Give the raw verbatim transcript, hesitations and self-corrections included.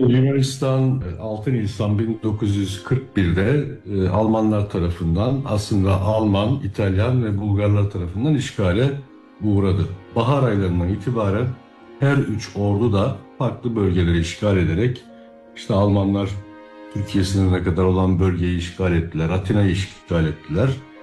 Yunanistan altı Nisan bin dokuz yüz kırk birde e, Almanlar tarafından, aslında Alman, İtalyan ve Bulgarlar tarafından işgale uğradı. Bahar aylarından itibaren her üç ordu da farklı bölgeleri işgal ederek, işte Almanlar Türkiye sınırına kadar olan bölgeyi işgal ettiler, Atina'yı işgal ettiler.